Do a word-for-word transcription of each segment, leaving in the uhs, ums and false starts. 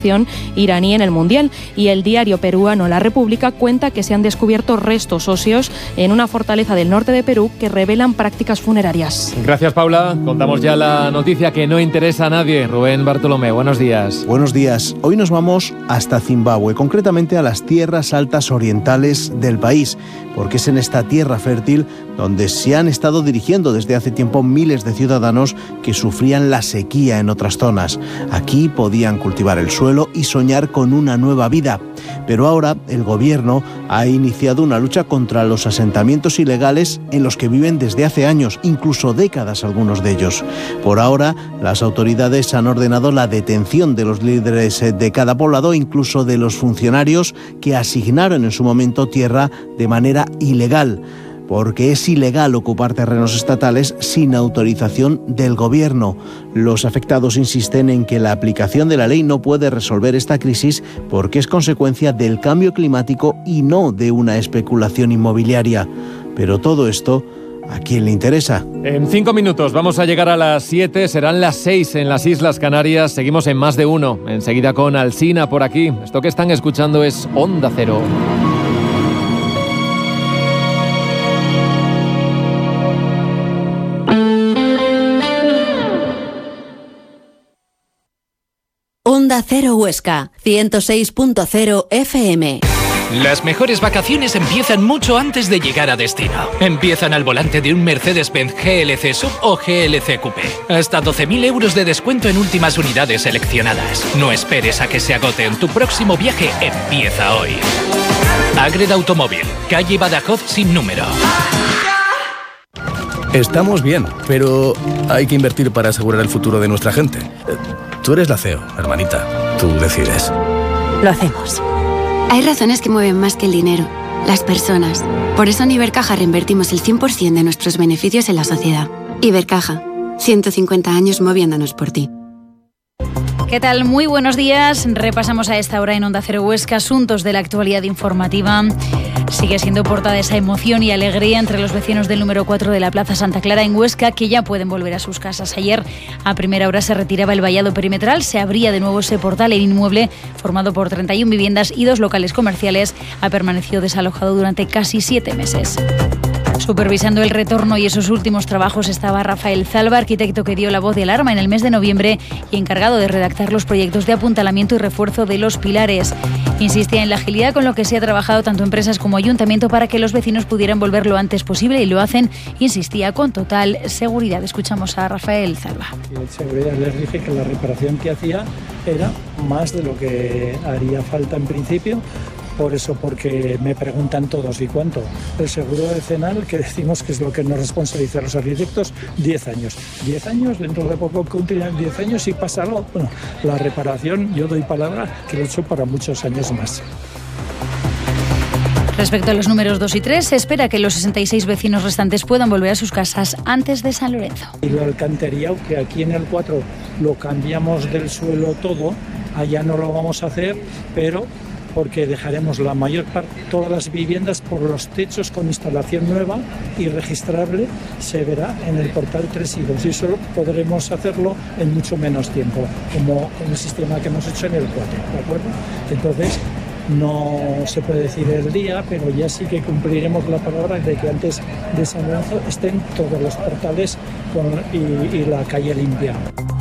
iraní en el Mundial, y el diario peruano La República cuenta que se han descubierto restos óseos en una fortaleza del norte de Perú que revelan prácticas funerarias. Gracias, Paula. Contamos ya la noticia que no interesa a nadie. Rubén Bartolomé, buenos días. Buenos días. Hoy nos vamos hasta Zimbabue, concretamente a las tierras altas orientales del país, porque es en esta tierra fértil donde se han estado dirigiendo desde hace tiempo miles de ciudadanos que sufrían la sequía en otras zonas. Aquí podían cultivar el suelo y soñar con una nueva vida. Pero ahora el gobierno ha iniciado una lucha contra los asentamientos ilegales en los que viven desde hace años, incluso décadas algunos de ellos. Por ahora, las autoridades han ordenado la detención de los líderes de cada poblado, incluso de los funcionarios que asignaron en su momento tierra de manera ilegal, porque es ilegal ocupar terrenos estatales sin autorización del gobierno. Los afectados insisten en que la aplicación de la ley no puede resolver esta crisis porque es consecuencia del cambio climático y no de una especulación inmobiliaria. Pero todo esto, ¿a quién le interesa? En cinco minutos vamos a llegar a las siete, serán las seis en las Islas Canarias. Seguimos en Más de Uno, enseguida con Alsina por aquí. Esto que están escuchando es Onda Cero. Onda Cero Huesca, ciento seis punto cero F M. Las mejores vacaciones empiezan mucho antes de llegar a destino. Empiezan al volante de un Mercedes-Benz G L C Sub o G L C Coupé. Hasta doce mil euros de descuento en últimas unidades seleccionadas. No esperes a que se agoten. Tu próximo viaje empieza hoy. Ágreda Automóvil, calle Badajoz sin número. Estamos bien, pero hay que invertir para asegurar el futuro de nuestra gente. Tú eres la C E O, hermanita. Tú decides. Lo hacemos. Hay razones que mueven más que el dinero. Las personas. Por eso en Ibercaja reinvertimos el cien por ciento de nuestros beneficios en la sociedad. Ibercaja. ciento cincuenta años moviéndonos por ti. ¿Qué tal? Muy buenos días. Repasamos a esta hora en Onda Cero Huesca asuntos de la actualidad informativa. Sigue siendo portada esa emoción y alegría entre los vecinos del número cuatro de la Plaza Santa Clara en Huesca, que ya pueden volver a sus casas. Ayer, a primera hora, se retiraba el vallado perimetral, se abría de nuevo ese portal. El inmueble, formado por treinta y una viviendas y dos locales comerciales, ha permanecido desalojado durante casi siete meses. Supervisando el retorno y esos últimos trabajos estaba Rafael Zalba, arquitecto que dio la voz de alarma en el mes de noviembre y encargado de redactar los proyectos de apuntalamiento y refuerzo de los pilares. Insistía en la agilidad con lo que se ha trabajado tanto empresas como ayuntamiento para que los vecinos pudieran volver lo antes posible, y lo hacen, insistía, con total seguridad. Escuchamos a Rafael Zalba. Y seguridad, les dije que la reparación que hacía era más de lo que haría falta en principio. Por eso, porque me preguntan todos, ¿y cuánto? El seguro decenal, que decimos que es lo que nos responsabiliza a los arquitectos, diez años. diez años, dentro de poco cumplirán diez años y pasa algo. Bueno, la reparación, yo doy palabra que lo he hecho para muchos años más. Respecto a los números dos y tres, se espera que los sesenta y seis vecinos restantes puedan volver a sus casas antes de San Lorenzo. Y el alcantarillado, que aquí en el cuatro lo cambiamos del suelo todo, allá no lo vamos a hacer, pero porque dejaremos la mayor parte, todas las viviendas por los techos con instalación nueva y registrable, se verá en el portal tres y dos, y eso podremos hacerlo en mucho menos tiempo, como en el sistema que hemos hecho en el cuatro, ¿de acuerdo? Entonces, no se puede decir el día, pero ya sí que cumpliremos la palabra de que antes de San Lorenzo estén todos los portales con, y, y la calle limpia.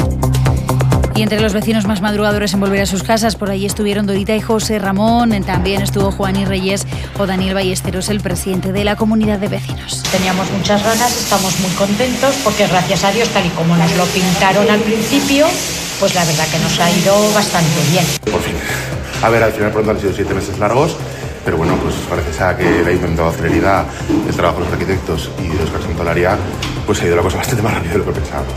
Y entre los vecinos más madrugadores en volver a sus casas, por allí estuvieron Dorita y José Ramón, también estuvo Juan y Reyes o Daniel Ballesteros, el presidente de la comunidad de vecinos. Teníamos muchas ganas, estamos muy contentos porque gracias a Dios, tal y como nos lo pintaron al principio, pues la verdad que nos ha ido bastante bien. Por fin. A ver, al final pronto han sido siete meses largos, pero bueno, pues gracias a que le ha intentado celeridad el trabajo de los arquitectos y de Óscar Santolaria, pues ha ido la cosa bastante más rápido de lo que pensábamos.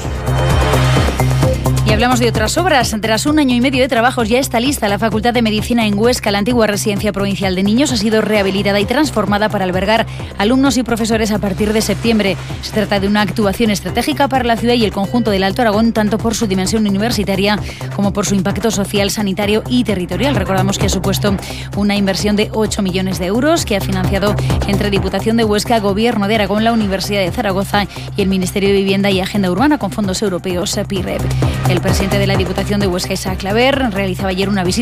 Y hablamos de otras obras. Tras un año y medio de trabajos ya está lista la Facultad de Medicina en Huesca. La antigua residencia provincial de niños ha sido rehabilitada y transformada para albergar alumnos y profesores a partir de septiembre. Se trata de una actuación estratégica para la ciudad y el conjunto del Alto Aragón, tanto por su dimensión universitaria como por su impacto social, sanitario y territorial. Recordamos que ha supuesto una inversión de ocho millones de euros que ha financiado entre Diputación de Huesca, Gobierno de Aragón, la Universidad de Zaragoza y el Ministerio de Vivienda y Agenda Urbana con fondos europeos P I R E P. El presidente de la Diputación de Huesca, Isaac Claver, realizaba ayer una visita